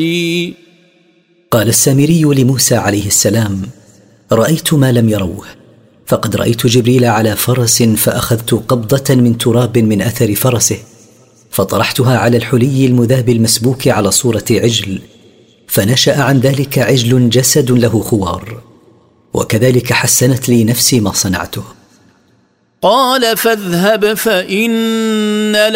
قال السامري لموسى عليه السلام: رأيت ما لم يروه، فقد رأيت جبريل على فرس، فأخذت قبضة من تراب من أثر فرسه، فطرحتها على الحلي المذاب المسبوك على صورة عجل، فنشأ عن ذلك عجل جسد له خوار، وكذلك حسنت لي نفسي ما صنعته. قال: فاذهب فإن